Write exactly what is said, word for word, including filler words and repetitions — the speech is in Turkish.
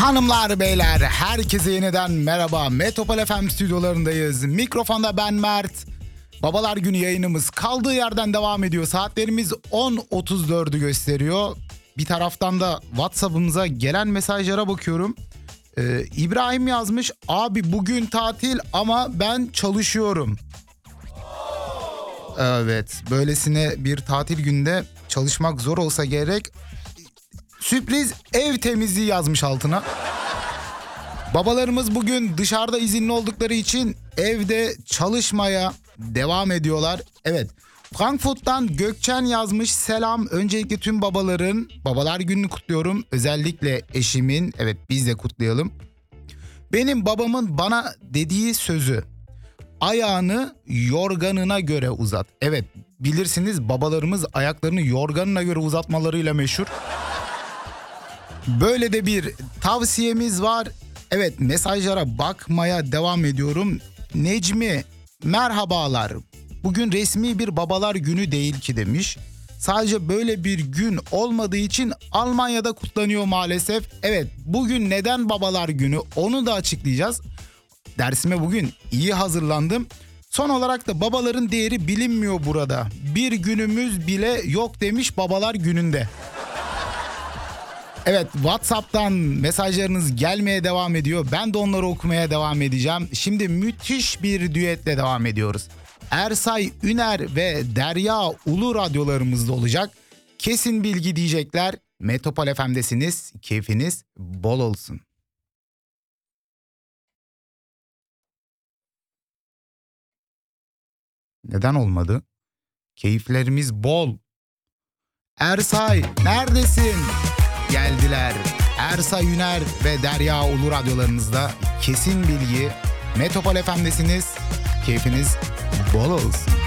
Hanımlar beyler herkese yeniden merhaba. Metropol F M stüdyolarındayız. Mikrofonda ben Mert. Babalar Günü yayınımız kaldığı yerden devam ediyor. Saatlerimiz on otuz dördü gösteriyor. Bir taraftan da WhatsApp'ımıza gelen mesajlara bakıyorum. Ee, İbrahim yazmış. Abi bugün tatil ama ben çalışıyorum. Evet, böylesine bir tatil günde çalışmak zor olsa gerek. Sürpriz ev temizliği yazmış altına. Babalarımız bugün dışarıda izinli oldukları için evde çalışmaya devam ediyorlar. Evet, Frankfurt'tan Gökçen yazmış. Selam, öncelikle tüm babaların babalar gününü kutluyorum. Özellikle eşimin, evet biz de kutlayalım. Benim babamın bana dediği sözü: ayağını yorganına göre uzat. Evet, bilirsiniz babalarımız ayaklarını yorganına göre uzatmalarıyla meşhur. Böyle de bir tavsiyemiz var. Evet, mesajlara bakmaya devam ediyorum. Necmi, merhabalar. Bugün resmi bir babalar günü değil ki demiş. Sadece böyle bir gün olmadığı için Almanya'da kutlanıyor maalesef. Evet, bugün neden babalar günü onu da açıklayacağız. Dersime bugün iyi hazırlandım. Son olarak da babaların değeri bilinmiyor burada. Bir günümüz bile yok demiş babalar gününde. Evet, WhatsApp'tan mesajlarınız gelmeye devam ediyor. Ben de onları okumaya devam edeceğim. Şimdi müthiş bir düetle devam ediyoruz. Ersay Üner ve Derya Ulu radyolarımızda olacak. Kesin bilgi diyecekler. Metropol F M'desiniz. Keyfiniz bol olsun. Neden olmadı? Keyiflerimiz bol. Ersay neredesin? Geldiler. Ersay Üner ve Derya Ulu radyolarınızda kesin bilgi. Metropol F M'desiniz. Keyfiniz bol olsun.